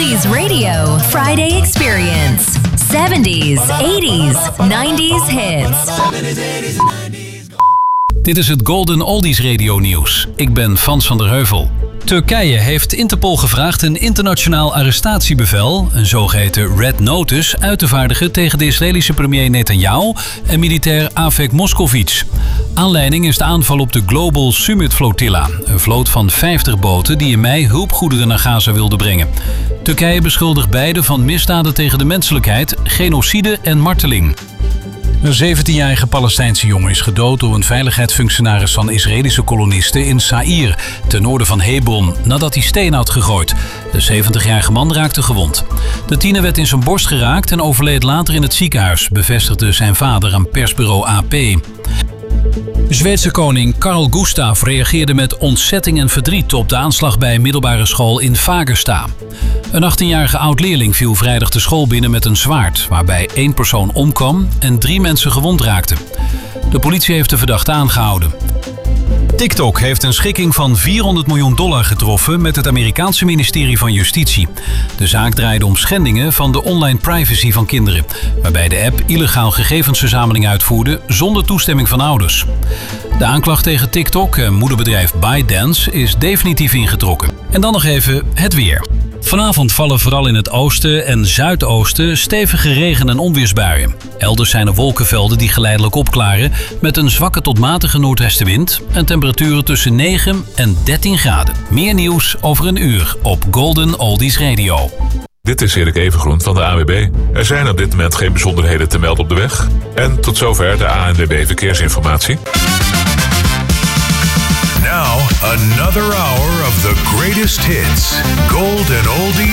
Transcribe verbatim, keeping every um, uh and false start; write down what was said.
Oldies Radio Friday Experience. seventies, eighties, nineties hits. Dit is het Golden Oldies Radio nieuws. Ik ben Frans van der Heuvel. Turkije heeft Interpol gevraagd een internationaal arrestatiebevel, een zogeheten Red Notice, uit te vaardigen tegen de Israëlische premier Netanyahu en militair Avek Moscovic. Aanleiding is de aanval op de Global Summit Flotilla, een vloot van vijftig boten die in mei hulpgoederen naar Gaza wilden brengen. Turkije beschuldigt beide van misdaden tegen de menselijkheid, genocide en marteling. Een zeventienjarige Palestijnse jongen is gedood door een veiligheidsfunctionaris van Israëlische kolonisten in Saïr, ten noorden van Hebron, nadat hij steen had gegooid. De zeventigjarige man raakte gewond. De tiener werd in zijn borst geraakt en overleed later in het ziekenhuis, bevestigde zijn vader aan persbureau A P. Zweedse koning Carl Gustaf reageerde met ontzetting en verdriet op de aanslag bij een middelbare school in Fagersta. Een achttienjarige oud-leerling viel vrijdag de school binnen met een zwaard, waarbij één persoon omkwam en drie mensen gewond raakten. De politie heeft de verdachte aangehouden. TikTok heeft een schikking van vierhonderd miljoen dollar getroffen met het Amerikaanse ministerie van Justitie. De zaak draaide om schendingen van de online privacy van kinderen, waarbij de app illegaal gegevensverzameling uitvoerde zonder toestemming van ouders. De aanklacht tegen TikTok en moederbedrijf ByteDance is definitief ingetrokken. En dan nog even het weer. Vanavond vallen vooral in het oosten en zuidoosten stevige regen- en onweersbuien. Elders zijn er wolkenvelden die geleidelijk opklaren met een zwakke tot matige noordwestenwind en temperaturen tussen negen en dertien graden. Meer nieuws over een uur op Golden Oldies Radio. Dit is Erik Evengroen van de A N W B. Er zijn op dit moment geen bijzonderheden te melden op de weg. En tot zover de A N W B Verkeersinformatie. Now, another hour of the greatest hits. Golden Oldies